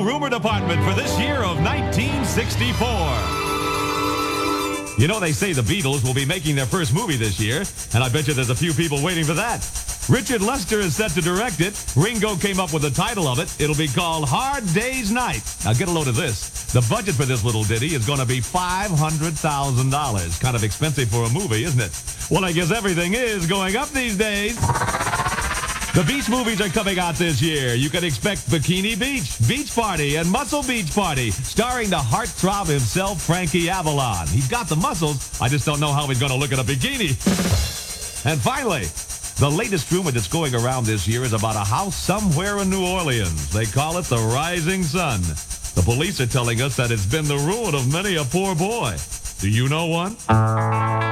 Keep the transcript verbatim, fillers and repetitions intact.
rumor department for this year of nineteen sixty-four. You know, they say the Beatles will be making their first movie this year, and I bet you there's a few people waiting for that. Richard Lester is set to direct it. Ringo came up with the title of it. It'll be called Hard Day's Night. Now get a load of this. The budget for this little ditty is going to be five hundred thousand dollars. Kind of expensive for a movie, isn't it? Well, I guess everything is going up these days. The beach movies are coming out this year. You can expect Bikini Beach, Beach Party, and Muscle Beach Party, starring the heartthrob himself, Frankie Avalon. He's got the muscles. I just don't know how he's going to look in a bikini. And finally, the latest rumor that's going around this year is about a house somewhere in New Orleans. They call it the Rising Sun. The police are telling us that it's been the ruin of many a poor boy. Do you know one?